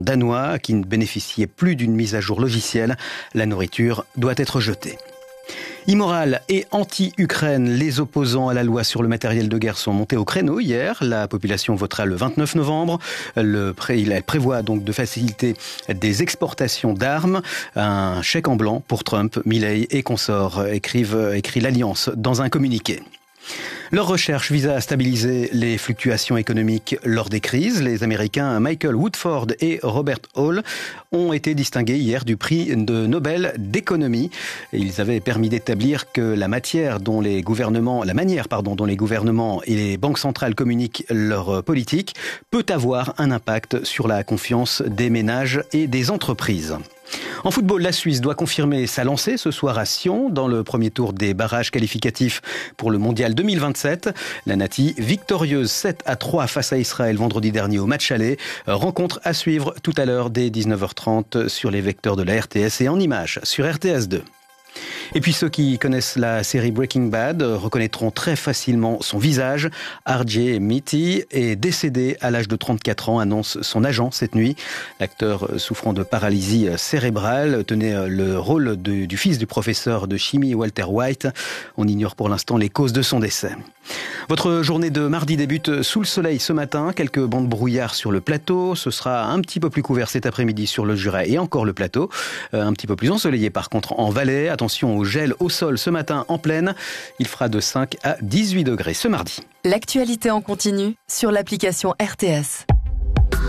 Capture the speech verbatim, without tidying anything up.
danois qui ne bénéficiait plus d'une mise à jour logicielle. La nourriture doit être jetée. Immoral et anti-Ukraine, les opposants à la loi sur le matériel de guerre sont montés au créneau hier. La population votera le vingt-neuf novembre. Le pré, il prévoit donc de faciliter des exportations d'armes. Un chèque en blanc pour Trump, Milei et consorts, écrivent, écrit l'Alliance dans un communiqué. Leur recherche vise à stabiliser les fluctuations économiques lors des crises. Les Américains Michael Woodford et Robert Hall ont été distingués hier du prix de Nobel d'économie. Ils avaient permis d'établir que la matière dont les gouvernements, la manière pardon, dont les gouvernements et les banques centrales communiquent leur politique peut avoir un impact sur la confiance des ménages et des entreprises. En football, la Suisse doit confirmer sa lancée ce soir à Sion dans le premier tour des barrages qualificatifs pour le mondial deux mille vingt-sept. La Nati, victorieuse sept à trois face à Israël vendredi dernier au match aller. Rencontre à suivre tout à l'heure dès dix-neuf heures trente sur les vecteurs de la R T S et en images sur R T S deux. Et puis ceux qui connaissent la série Breaking Bad reconnaîtront très facilement son visage. R J Mitty est décédé à l'âge de trente-quatre ans, annonce son agent cette nuit. L'acteur souffrant de paralysie cérébrale tenait le rôle de, du fils du professeur de chimie Walter White. On ignore pour l'instant les causes de son décès. Votre journée de mardi débute sous le soleil ce matin. Quelques bancs de brouillard sur le plateau. Ce sera un petit peu plus couvert cet après-midi sur le Jura et encore le plateau. Un petit peu plus ensoleillé par contre en Valais. Attention au gel au sol ce matin en plaine. Il fera de cinq à dix-huit degrés ce mardi. L'actualité en continu sur l'application R T S.